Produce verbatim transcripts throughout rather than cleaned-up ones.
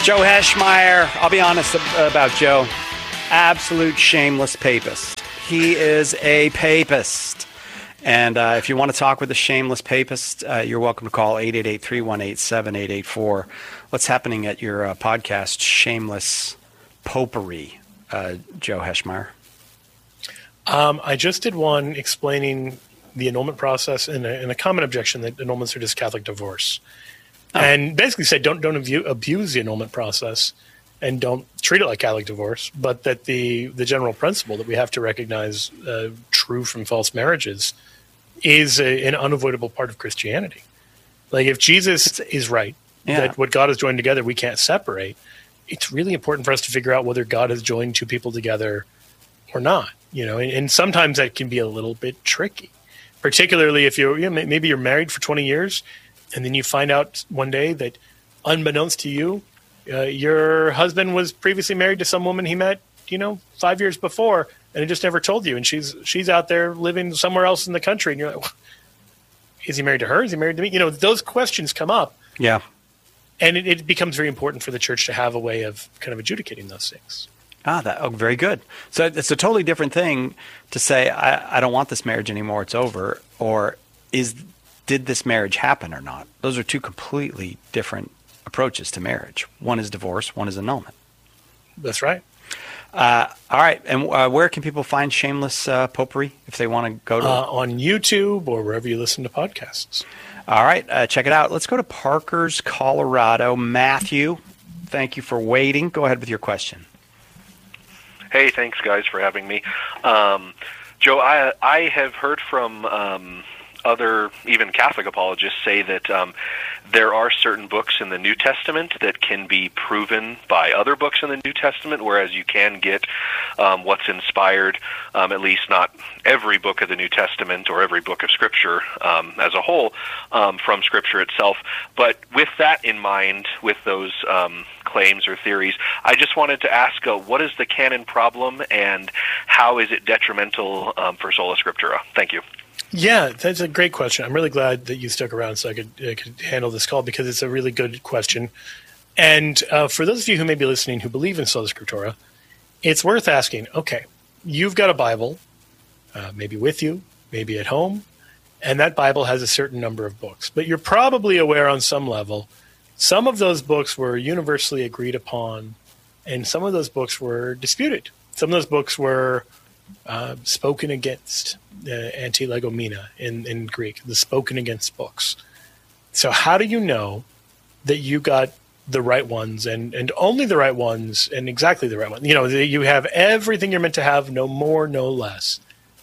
Joe Heschmeyer. I'll be honest about Joe. Absolute shameless papist. He is a papist. And uh, if you want to talk with a shameless papist, uh, you're welcome to call eight eight eight, three one eight, seven eight eight four. What's happening at your uh, podcast, Shameless Popery, uh, Joe Heschmeyer? Um, I just did one explaining the annulment process and a, and a common objection that annulments are just Catholic divorce. Oh. And basically said don't don't abu- abuse the annulment process and don't treat it like Catholic divorce, but that the, the general principle that we have to recognize uh, true from false marriages is a, an unavoidable part of Christianity. Like if Jesus it's, is right, yeah. that what God has joined together we can't separate, it's really important for us to figure out whether God has joined two people together or not. You know, and, and sometimes that can be a little bit tricky, particularly if you're, you know, maybe you're married for twenty years and then you find out one day that unbeknownst to you, uh, your husband was previously married to some woman he met, you know, five years before, and he just never told you. And she's she's out there living somewhere else in the country. And you're like, is he married to her? Is he married to me? You know, those questions come up. Yeah. And it, it becomes very important for the church to have a way of kind of adjudicating those things. Ah, that, oh, very good. So it's a totally different thing to say, I, I don't want this marriage anymore, it's over, or is did this marriage happen or not? Those are two completely different approaches to marriage. One is divorce, one is annulment. That's right. Uh, all right, and uh, where can people find Shameless uh, Popery if they want to go to uh, on YouTube or wherever you listen to podcasts. All right, uh, check it out. Let's go to Parker's, Colorado. Matthew, thank you for waiting. Go ahead with your question. Hey, thanks, guys, for having me. Um, Joe, I, I have heard from um, other, even Catholic apologists, say that um, there are certain books in the New Testament that can be proven by other books in the New Testament, whereas you can get um, what's inspired, um, at least not every book of the New Testament or every book of Scripture um, as a whole, um, from Scripture itself. But with that in mind, with those um, claims or theories, I just wanted to ask, uh, what is the canon problem and how is it detrimental um, for Sola Scriptura? Thank you. Yeah, that's a great question. I'm really glad that you stuck around so I could, I could handle this call because it's a really good question. And uh, for those of you who may be listening who believe in Sola Scriptura, it's worth asking, okay, you've got a Bible, uh, maybe with you, maybe at home, and that Bible has a certain number of books. But you're probably aware on some level, some of those books were universally agreed upon, and some of those books were disputed. Some of those books were uh, spoken against, uh, anti-legomena in, in Greek, the spoken against books. So how do you know that you got the right ones and, and only the right ones and exactly the right ones? You know, you have everything you're meant to have, no more, no less.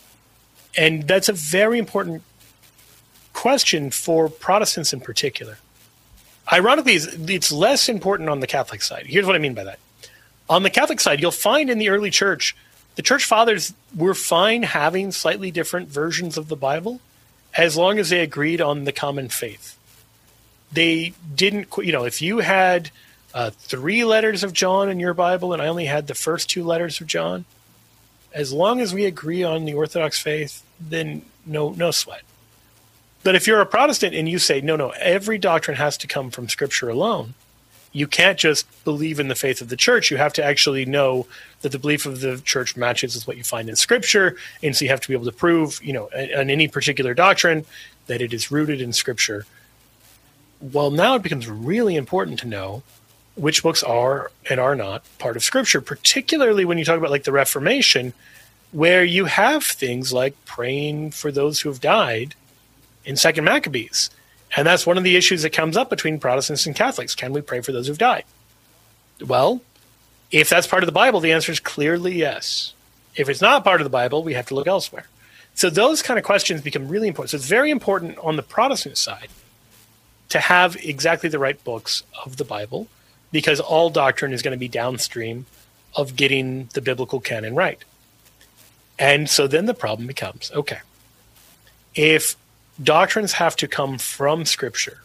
And that's a very important question for Protestants in particular. Ironically, it's less important on the Catholic side. Here's what I mean by that. On the Catholic side, you'll find in the early church, the church fathers were fine having slightly different versions of the Bible as long as they agreed on the common faith. They didn't, you know, if you had uh, three letters of John in your Bible and I only had the first two letters of John, as long as we agree on the Orthodox faith, then no, no sweat. But if you're a Protestant and you say, no, no, every doctrine has to come from Scripture alone, you can't just believe in the faith of the church. You have to actually know that the belief of the church matches with what you find in Scripture, and so you have to be able to prove, you know, on any particular doctrine that it is rooted in Scripture. Well, now it becomes really important to know which books are and are not part of Scripture, particularly when you talk about like the Reformation, where you have things like praying for those who have died in Second Maccabees. And that's one of the issues that comes up between Protestants and Catholics. Can we pray for those who've died? Well, if that's part of the Bible, the answer is clearly yes. If it's not part of the Bible, we have to look elsewhere. So those kind of questions become really important. So it's very important on the Protestant side to have exactly the right books of the Bible, because all doctrine is going to be downstream of getting the biblical canon right. And so then the problem becomes, okay, if doctrines have to come from Scripture,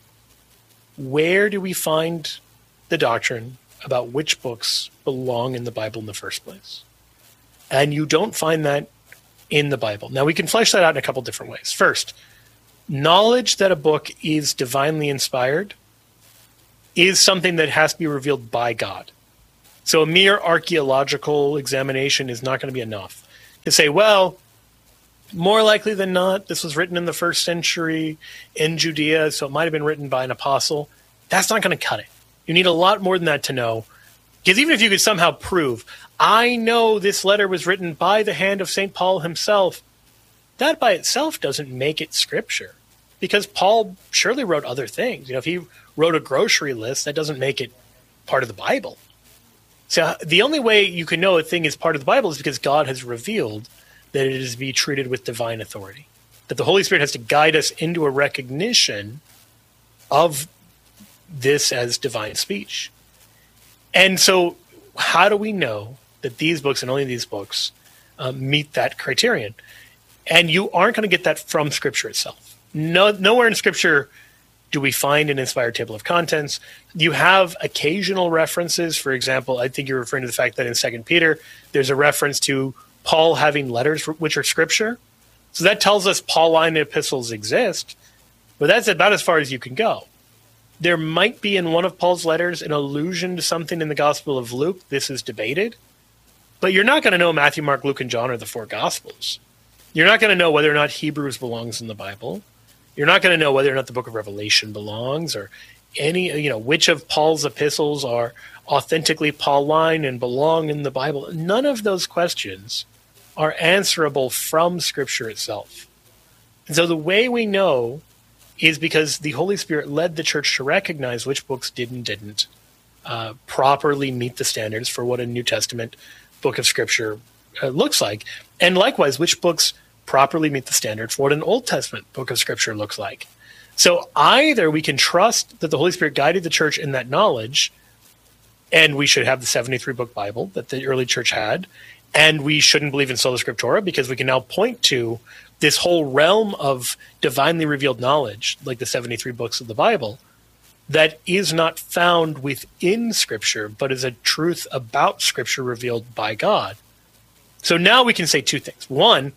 where do we find the doctrine about which books belong in the Bible in the first place? And you don't find that in the Bible. Now, we can flesh that out in a couple different ways. First, knowledge that a book is divinely inspired is something that has to be revealed by God. So a mere archaeological examination is not going to be enough to say, well, more likely than not, this was written in the first century in Judea, so it might have been written by an apostle. That's not going to cut it. You need a lot more than that to know. Because even if you could somehow prove, I know this letter was written by the hand of Saint Paul himself, that by itself doesn't make it scripture. Because Paul surely wrote other things. You know, if he wrote a grocery list, that doesn't make it part of the Bible. So the only way you can know a thing is part of the Bible is because God has revealed that it is to be treated with divine authority. That the Holy Spirit has to guide us into a recognition of this as divine speech. And so how do we know that these books and only these books um, meet that criterion? And you aren't going to get that from Scripture itself. No, nowhere in Scripture do we find an inspired table of contents. You have occasional references. For example, I think you're referring to the fact that in Second Peter, there's a reference to Paul having letters which are Scripture. So that tells us Pauline epistles exist, but that's about as far as you can go. There might be in one of Paul's letters an allusion to something in the Gospel of Luke. This is debated. But you're not going to know Matthew, Mark, Luke, and John are the four Gospels. You're not going to know whether or not Hebrews belongs in the Bible. You're not going to know whether or not the book of Revelation belongs, or any, you know, which of Paul's epistles are authentically Pauline and belong in the Bible. None of those questions are answerable from Scripture itself. And so the way we know is because the Holy Spirit led the church to recognize which books did and didn't uh, properly meet the standards for what a New Testament book of Scripture uh, looks like. And likewise, which books properly meet the standard for what an Old Testament book of Scripture looks like. So either we can trust that the Holy Spirit guided the church in that knowledge, and we should have the seventy-three book Bible that the early church had, and we shouldn't believe in sola scriptura because we can now point to this whole realm of divinely revealed knowledge, like the seventy-three books of the Bible, that is not found within Scripture, but is a truth about Scripture revealed by God. So now we can say two things. One,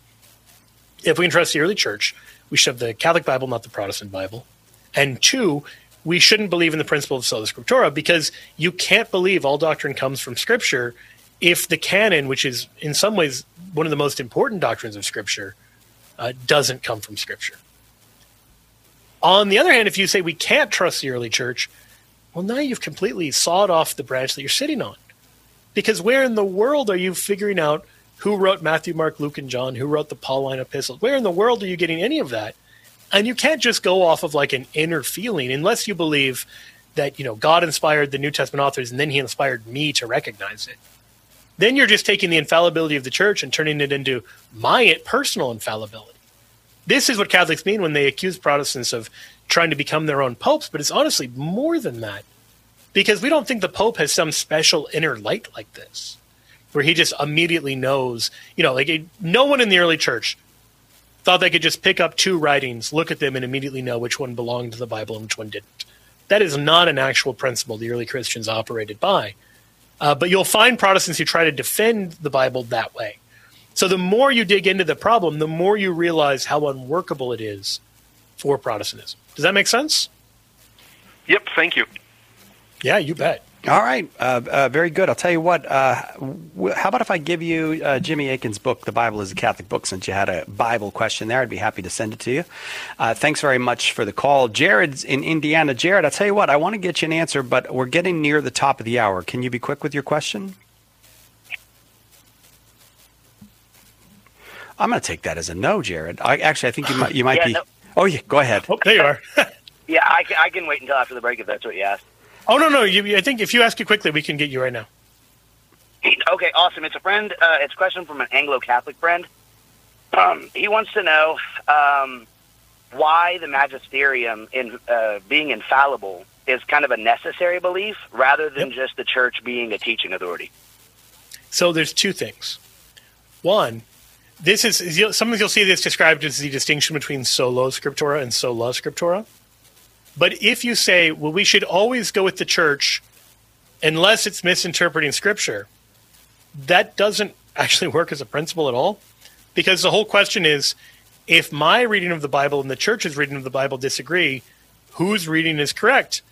if we can trust the early church, we should have the Catholic Bible, not the Protestant Bible. And two, we shouldn't believe in the principle of sola scriptura because you can't believe all doctrine comes from Scripture if the canon, which is in some ways one of the most important doctrines of Scripture, uh, doesn't come from Scripture. On the other hand, if you say we can't trust the early church, well, now you've completely sawed off the branch that you're sitting on. Because where in the world are you figuring out who wrote Matthew, Mark, Luke, and John? Who wrote the Pauline epistles? Where in the world are you getting any of that? And you can't just go off of like an inner feeling unless you believe that, you know, God inspired the New Testament authors and then he inspired me to recognize it. Then you're just taking the infallibility of the church and turning it into my personal infallibility. This is what Catholics mean when they accuse Protestants of trying to become their own popes, but it's honestly more than that. Because we don't think the Pope has some special inner light like this, where he just immediately knows, you know, like it, no one in the early church thought they could just pick up two writings, look at them, and immediately know which one belonged to the Bible and which one didn't. That is not an actual principle the early Christians operated by. Uh, but you'll find Protestants who try to defend the Bible that way. So the more you dig into the problem, the more you realize how unworkable it is for Protestantism. Does that make sense? Yep, thank you. Yeah, you bet. All right. Uh, uh, very good. I'll tell you what. Uh, w- how about if I give you uh, Jimmy Akin's book, The Bible is a Catholic Book, since you had a Bible question there? I'd be happy to send it to you. Uh, thanks very much for the call. Jared's in Indiana. Jared, I'll tell you what. I want to get you an answer, but we're getting near the top of the hour. Can you be quick with your question? I'm going to take that as a no, Jared. I, actually, I think you might, you might yeah, be. No. Oh, yeah. Go ahead. Oh, there you are. Yeah, I can, I can wait until after the break if that's what you asked. Oh, no, no. You, I think if you ask it quickly, we can get you right now. Okay, awesome. It's a friend. Uh, it's a question from an Anglo-Catholic friend. Um, he wants to know um, why the magisterium, in uh, being infallible, is kind of a necessary belief rather than Yep. just the church being a teaching authority. So there's two things. One, this is you'll, sometimes you'll see this described as the distinction between solo scriptura and sola scriptura. But if you say, well, we should always go with the church unless it's misinterpreting Scripture, that doesn't actually work as a principle at all. Because the whole question is, if my reading of the Bible and the church's reading of the Bible disagree, whose reading is correct?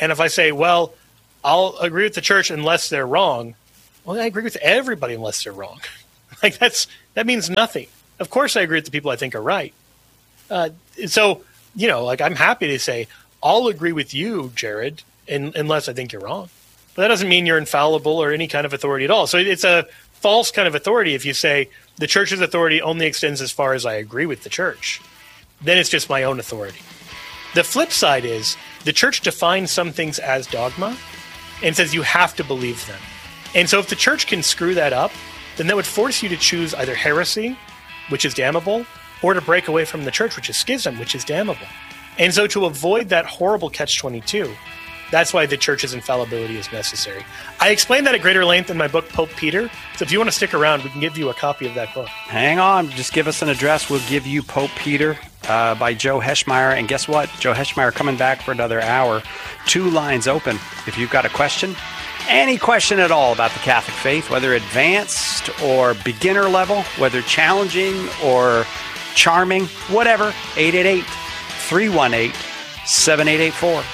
And if I say, well, I'll agree with the church unless they're wrong, well, I agree with everybody unless they're wrong. Like that's that means nothing. Of course, I agree with the people I think are right. Uh, so, you know, like I'm happy to say I'll agree with you, Jared, in, unless I think you're wrong. But that doesn't mean you're infallible or any kind of authority at all. So it's a false kind of authority if you say the church's authority only extends as far as I agree with the church. Then it's just my own authority. The flip side is the church defines some things as dogma and says you have to believe them. And so if the church can screw that up, then that would force you to choose either heresy, which is damnable, or to break away from the church, which is schism, which is damnable. And so to avoid that horrible catch twenty-two, that's why the church's infallibility is necessary. I explained that at greater length in my book, Pope Peter. So if you want to stick around, we can give you a copy of that book. Hang on. Just give us an address. We'll give you Pope Peter uh, by Joe Heschmeyer. And guess what? Joe Heschmeyer coming back for another hour. Two lines open. If you've got a question, any question at all about the Catholic faith, whether advanced or beginner level, whether challenging or charming, whatever, eight eight eight, three one eight, seven eight eight four.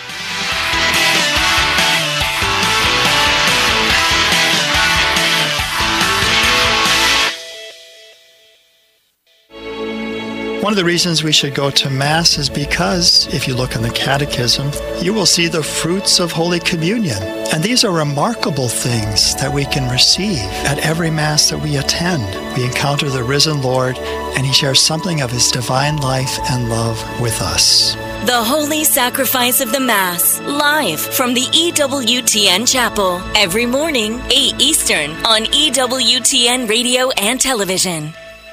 One of the reasons we should go to Mass is because, if you look in the Catechism, you will see the fruits of Holy Communion. And these are remarkable things that we can receive at every Mass that we attend. We encounter the risen Lord, and He shares something of His divine life and love with us. The Holy Sacrifice of the Mass, live from the E W T N Chapel, every morning, eight Eastern, on E W T N Radio and Television.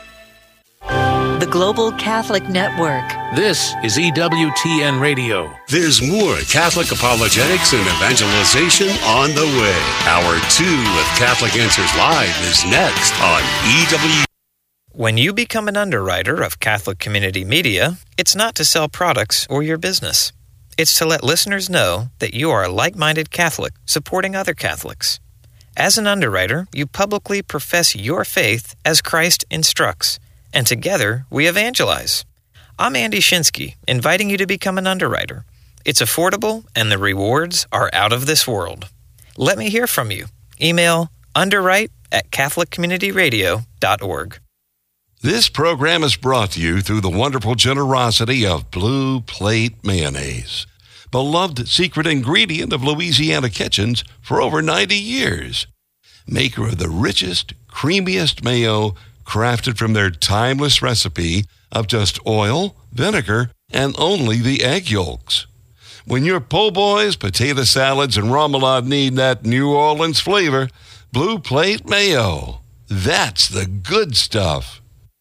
The Global Catholic Network. This is E W T N Radio. There's more Catholic apologetics and evangelization on the way. Hour two of Catholic Answers Live is next on E W. When you become an underwriter of Catholic Community Media, it's not to sell products or your business. It's to let listeners know that you are a like-minded Catholic supporting other Catholics. As an underwriter, you publicly profess your faith as Christ instructs, and together we evangelize. I'm Andy Shinsky, inviting you to become an underwriter. It's affordable, and the rewards are out of this world. Let me hear from you. Email underwrite at catholic community radio dot org. This program is brought to you through the wonderful generosity of Blue Plate Mayonnaise, beloved secret ingredient of Louisiana kitchens for over ninety years. Maker of the richest, creamiest mayo, crafted from their timeless recipe of just oil, vinegar, and only the egg yolks. When your po' boys, potato salads, and remoulade need that New Orleans flavor, Blue Plate Mayo. That's the good stuff.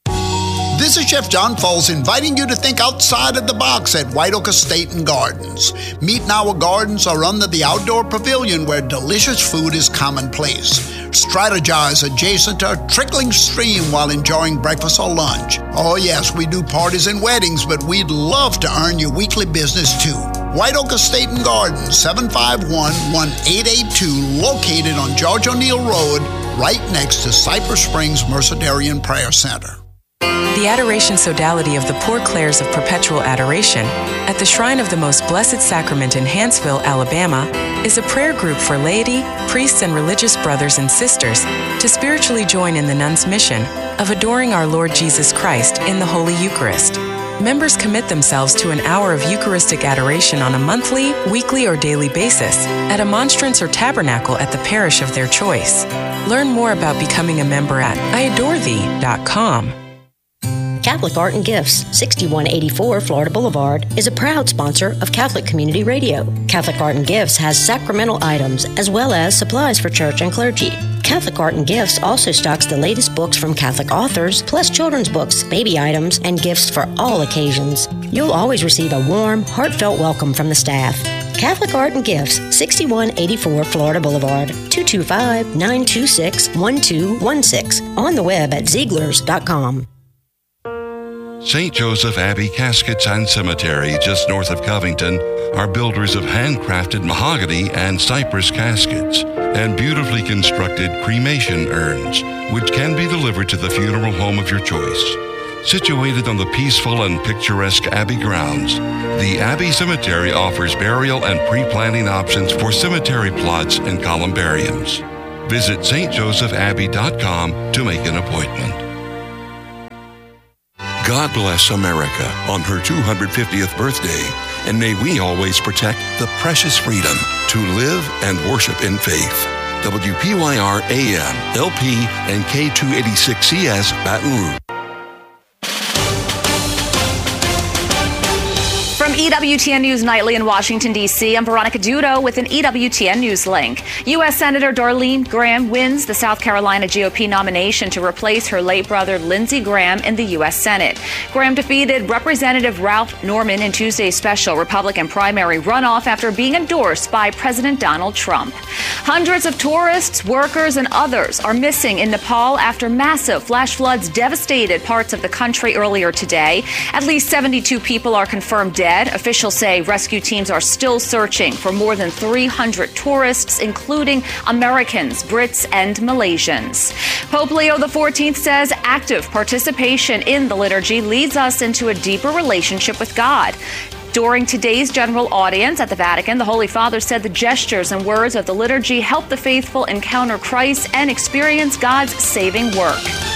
This is Chef John Foles inviting you to think outside of the box at White Oak Estate and Gardens. Meet in our gardens or under the outdoor pavilion where delicious food is commonplace. Strategize adjacent to a trickling stream while enjoying breakfast or lunch. Oh yes, we do parties and weddings, but we'd love to earn your weekly business too. White Oak Estate and Gardens, seven five one, one eight eight two, located on George O'Neill Road, right next to Cypress Springs Mercedarian Prayer Center. The Adoration Sodality of the Poor Clares of Perpetual Adoration at the Shrine of the Most Blessed Sacrament in Hanceville, Alabama, is a prayer group for laity, priests, and religious brothers and sisters to spiritually join in the nuns' mission of adoring our Lord Jesus Christ in the Holy Eucharist. Members commit themselves to an hour of Eucharistic adoration on a monthly, weekly, or daily basis at a monstrance or tabernacle at the parish of their choice. Learn more about becoming a member at I adore thee dot com. Catholic Art and Gifts, sixty-one eighty-four Florida Boulevard, is a proud sponsor of Catholic Community Radio. Catholic Art and Gifts has sacramental items as well as supplies for church and clergy. Catholic Art and Gifts also stocks the latest books from Catholic authors, plus children's books, baby items, and gifts for all occasions. You'll always receive a warm, heartfelt welcome from the staff. Catholic Art and Gifts, sixty-one eighty-four Florida Boulevard, two two five, nine two six, one two one six. On the web at Zieglers dot com. Saint Joseph Abbey Caskets and Cemetery, just north of Covington, are builders of handcrafted mahogany and cypress caskets and beautifully constructed cremation urns, which can be delivered to the funeral home of your choice. Situated on the peaceful and picturesque Abbey grounds, the Abbey Cemetery offers burial and pre-planning options for cemetery plots and columbariums. Visit s t joseph abbey dot com to make an appointment. God bless America on her two hundred fiftieth birthday, and may we always protect the precious freedom to live and worship in faith. W P Y R A M, L P, and K two eighty-six C S Baton Rouge. From E W T N News Nightly in Washington, D C, I'm Veronica Dudo with an E W T N News link. U S Senator Darlene Graham wins the South Carolina G O P nomination to replace her late brother Lindsey Graham in the U S Senate. Graham defeated Representative Ralph Norman in Tuesday's special Republican primary runoff after being endorsed by President Donald Trump. Hundreds of tourists, workers, and others are missing in Nepal after massive flash floods devastated parts of the country earlier today. At least seventy-two people are confirmed dead. Officials say rescue teams are still searching for more than three hundred tourists, including Americans, Brits, and Malaysians. Pope Leo the fourteenth says active participation in the liturgy leads us into a deeper relationship with God. During today's general audience at the Vatican, the Holy Father said the gestures and words of the liturgy help the faithful encounter Christ and experience God's saving work.